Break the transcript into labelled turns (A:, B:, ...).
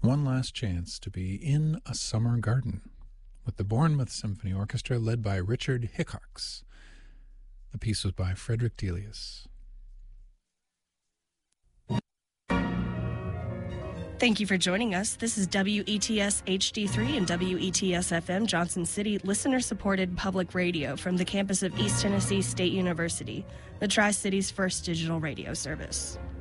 A: One Last Chance to Be in a Summer Garden with the Bournemouth Symphony Orchestra led by Richard Hickox. The piece was by Frederick Delius.
B: Thank you for joining us. This is WETS HD3 and WETS FM Johnson City, listener-supported public radio from the campus of East Tennessee State University, the Tri-City's first digital radio service.